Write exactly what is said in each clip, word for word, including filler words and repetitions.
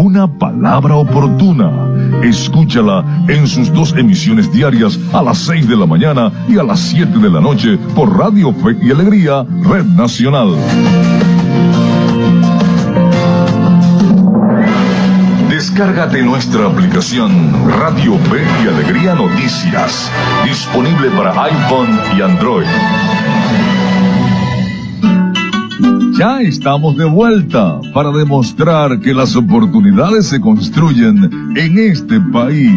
una palabra oportuna. Escúchala en sus dos emisiones diarias a las seis de la mañana y a las siete de la noche por Radio Fe y Alegría, Red Nacional. Descárgate nuestra aplicación Radio Fe y Alegría Noticias, disponible para iPhone y Android. Ya estamos de vuelta para demostrar que las oportunidades se construyen en este país.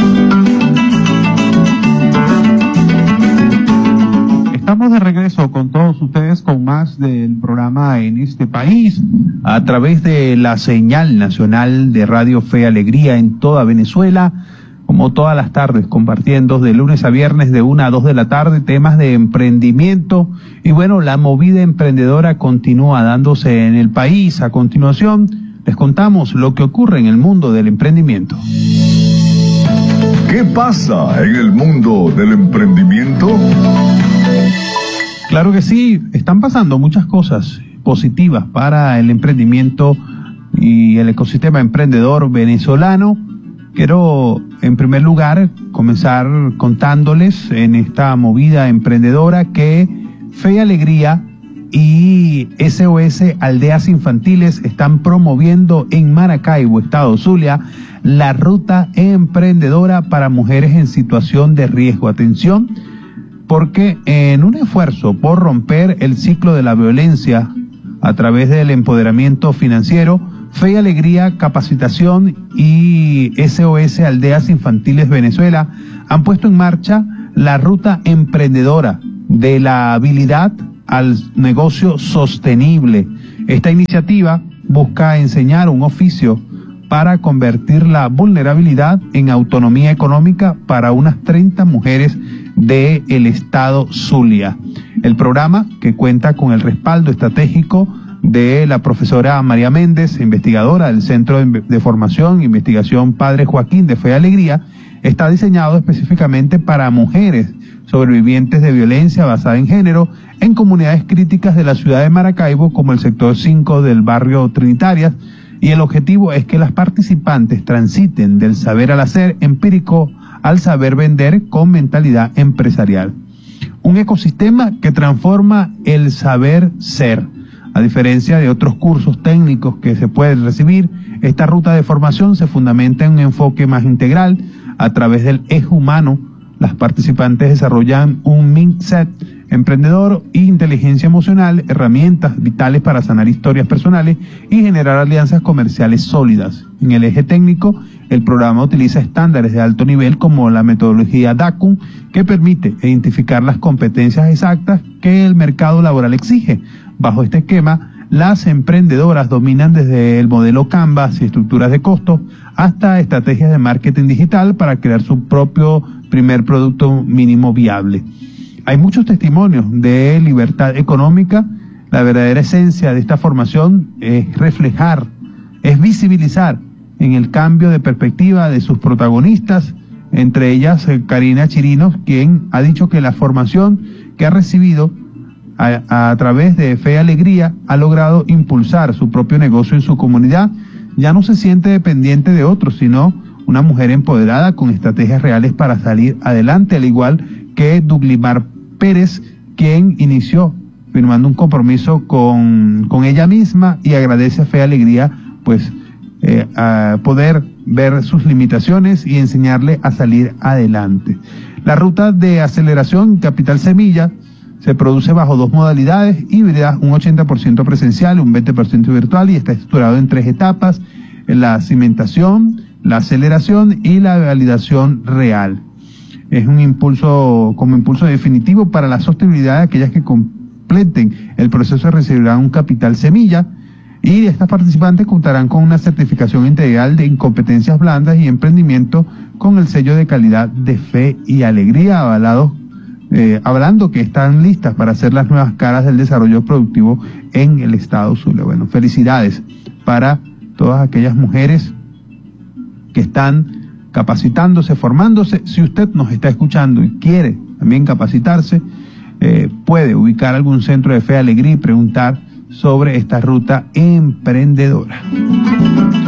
Estamos de regreso con todos ustedes con más del programa En este país, a través de la señal nacional de Radio Fe y Alegría en toda Venezuela, como todas las tardes, compartiendo de lunes a viernes de una a dos de la tarde temas de emprendimiento. Y bueno, la movida emprendedora continúa dándose en el país. A continuación, les contamos lo que ocurre en el mundo del emprendimiento. ¿Qué pasa en el mundo del emprendimiento? Claro que sí, están pasando muchas cosas positivas para el emprendimiento y el ecosistema emprendedor venezolano. Quiero, en primer lugar, comenzar contándoles en esta movida emprendedora que Fe y Alegría y S O S Aldeas Infantiles están promoviendo en Maracaibo, Estado Zulia, la ruta emprendedora para mujeres en situación de riesgo. Atención, porque en un esfuerzo por romper el ciclo de la violencia a través del empoderamiento financiero, Fe y Alegría, Capacitación y S O S Aldeas Infantiles Venezuela han puesto en marcha la ruta emprendedora de la habilidad al negocio sostenible. Esta iniciativa busca enseñar un oficio para convertir la vulnerabilidad en autonomía económica para unas treinta mujeres del estado Zulia. El programa, que cuenta con el respaldo estratégico de la profesora María Méndez, investigadora del Centro de Formación e Investigación Padre Joaquín de Fe y Alegría, está diseñado específicamente para mujeres sobrevivientes de violencia basada en género en comunidades críticas de la ciudad de Maracaibo, como el sector cinco del barrio Trinitarias, y el objetivo es que las participantes transiten del saber al hacer empírico al saber vender con mentalidad empresarial. Un ecosistema que transforma el saber ser. A diferencia de otros cursos técnicos que se pueden recibir, esta ruta de formación se fundamenta en un enfoque más integral. A través del eje humano, las participantes desarrollan un mindset emprendedor e inteligencia emocional, herramientas vitales para sanar historias personales y generar alianzas comerciales sólidas. En el eje técnico, el programa utiliza estándares de alto nivel como la metodología D A C U M, que permite identificar las competencias exactas que el mercado laboral exige. Bajo este esquema, las emprendedoras dominan desde el modelo Canvas y estructuras de costos hasta estrategias de marketing digital para crear su propio primer producto mínimo viable. Hay muchos testimonios de libertad económica. La verdadera esencia de esta formación es reflejar, es visibilizar en el cambio de perspectiva de sus protagonistas, entre ellas Karina Chirinos, quien ha dicho que la formación que ha recibido a, a través de Fe y Alegría ha logrado impulsar su propio negocio en su comunidad. Ya no se siente dependiente de otros, sino una mujer empoderada con estrategias reales para salir adelante, al igual que Duglimar Pérez, quien inició firmando un compromiso con, con ella misma y agradece a Fe y Alegría pues eh, a poder ver sus limitaciones y enseñarle a salir adelante. La ruta de aceleración Capital Semilla se produce bajo dos modalidades híbridas, un ochenta por ciento presencial, un veinte por ciento virtual, y está estructurado en tres etapas: la cimentación, la aceleración y la validación real. Es un impulso, como impulso definitivo para la sostenibilidad de aquellas que completen el proceso, recibirán un capital semilla, y estas participantes contarán con una certificación integral de incompetencias blandas y emprendimiento con el sello de calidad de Fe y Alegría, avalados Eh, hablando que están listas para ser las nuevas caras del desarrollo productivo en el estado Zulia. Bueno, felicidades para todas aquellas mujeres que están capacitándose, formándose. Si usted nos está escuchando y quiere también capacitarse, eh, puede ubicar algún centro de Fe y Alegría y preguntar sobre esta ruta emprendedora.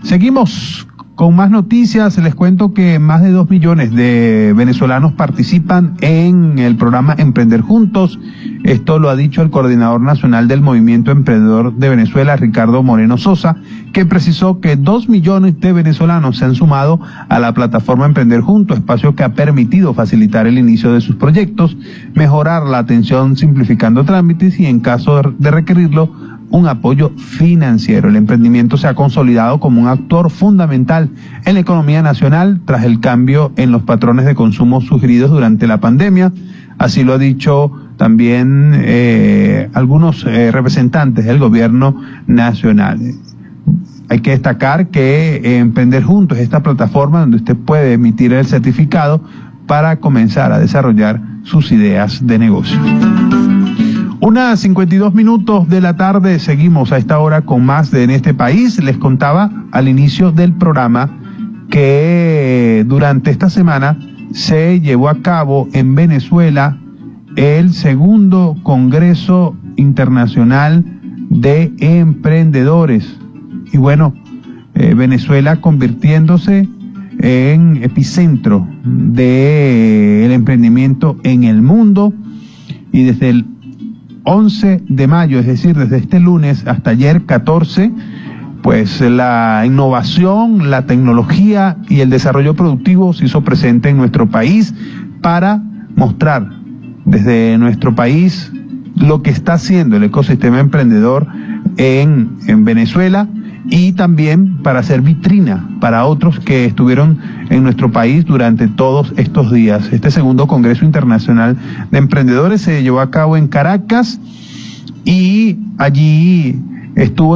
Seguimos con más noticias. Les cuento que más de dos millones de venezolanos participan en el programa Emprender Juntos. Esto lo ha dicho el coordinador nacional del Movimiento Emprendedor de Venezuela, Ricardo Moreno Sosa, que precisó que dos millones de venezolanos se han sumado a la plataforma Emprender Juntos, espacio que ha permitido facilitar el inicio de sus proyectos, mejorar la atención simplificando trámites y, en caso de requerirlo, un apoyo financiero. El emprendimiento se ha consolidado como un actor fundamental en la economía nacional tras el cambio en los patrones de consumo sugeridos durante la pandemia. Así lo ha dicho también eh, algunos eh, representantes del gobierno nacional. Hay que destacar que eh, Emprender Juntos es esta plataforma donde usted puede emitir el certificado para comenzar a desarrollar sus ideas de negocio. Unas cincuenta y dos minutos de la tarde, seguimos a esta hora con más de En este país. Les contaba al inicio del programa que durante esta semana se llevó a cabo en Venezuela el segundo Congreso Internacional de Emprendedores. Y bueno, eh, Venezuela convirtiéndose en epicentro del emprendimiento en el mundo, y desde el once de mayo, es decir, desde este lunes hasta ayer catorce, pues la innovación, la tecnología y el desarrollo productivo se hizo presente en nuestro país para mostrar desde nuestro país lo que está haciendo el ecosistema emprendedor en, en Venezuela, y también para hacer vitrina para otros que estuvieron en nuestro país durante todos estos días. Este segundo Congreso Internacional de Emprendedores se llevó a cabo en Caracas y allí estuvo